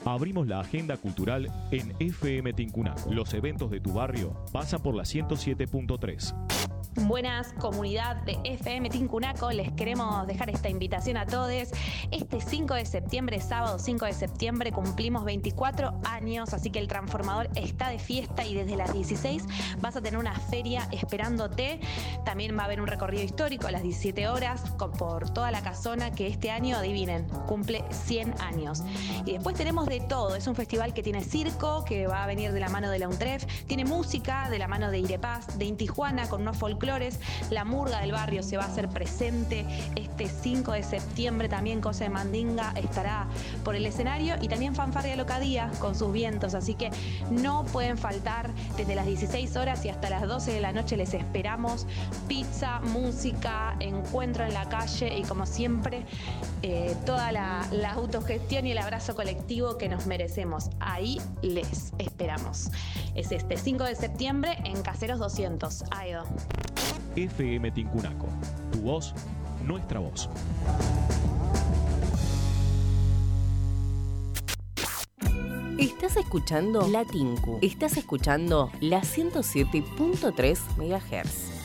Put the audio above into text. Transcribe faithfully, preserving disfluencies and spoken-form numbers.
Abrimos la agenda cultural en F M Tincunaco. Los eventos de tu barrio pasan por la ciento siete punto tres. Buenas, comunidad de F M Tincunaco, les queremos dejar esta invitación a todos. Este cinco de septiembre, sábado cinco de septiembre, cumplimos veinticuatro años, así que el transformador está de fiesta y desde las dieciséis vas a tener una feria esperándote. También va a haber un recorrido histórico a las diecisiete horas por toda la casona que este año, adivinen, cumple cien años. Y después tenemos de todo, es un festival que tiene circo, que va a venir de la mano de la UNTREF, tiene música de la mano de Irepaz, de Inti Juana con unos folclores. La murga del barrio se va a hacer presente este cinco de septiembre, también Cosa de Mandinga estará por el escenario y también Fanfarria Locadía con sus vientos, así que no pueden faltar. Desde las dieciséis horas y hasta las doce de la noche les esperamos. Pizza, música, encuentro en la calle y como siempre eh, toda la, la autogestión y el abrazo colectivo que nos merecemos. Ahí les esperamos. Es este cinco de septiembre en Caseros doscientos, Aedo. F M Tincunaco, tu voz, nuestra voz. Estás escuchando La Tinku. Estás escuchando la ciento siete punto tres megahertz.